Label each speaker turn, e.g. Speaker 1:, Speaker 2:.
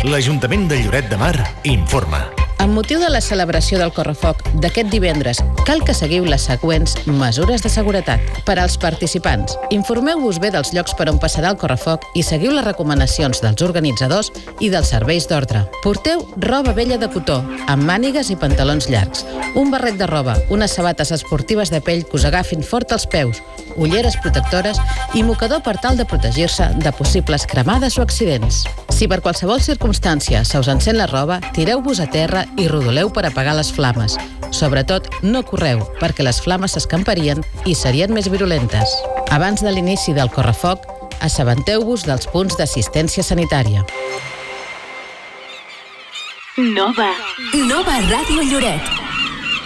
Speaker 1: L'Ajuntament de Lloret de Mar informa.
Speaker 2: Amb motiu de la celebració del Correfoc d'aquest divendres, cal que seguiu les següents mesures de seguretat. Per als participants, informeu-vos bé dels llocs per on passarà el Correfoc i seguiu les recomanacions dels organitzadors i dels serveis d'ordre. Porteu roba vella de cotó, amb mànigues i pantalons llargs, un barret de roba, unes sabates esportives de pell que us agafin fort als peus, ulleres protectores i mocador per tal de protegir-se de possibles cremades o accidents. Si per qualsevol circumstància se us encén la roba, tireu-vos a terra i rodoleu per apagar les flames. Sobretot, no correu, perquè les flames s'escamparien i serien més virulentes. Abans de l'inici del Correfoc, assabenteu-vos dels punts d'assistència sanitària.
Speaker 3: Nova Ràdio Lloret.